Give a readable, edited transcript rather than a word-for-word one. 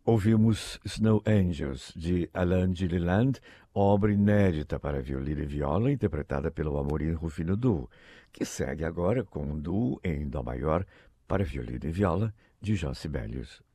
Ouvimos Snow Angels, de Alain Gilliland, obra inédita para violino e viola, interpretada pelo Amorim Rufino Duo, que segue agora com um duo em Dó maior para violino e viola, de João Sibelius.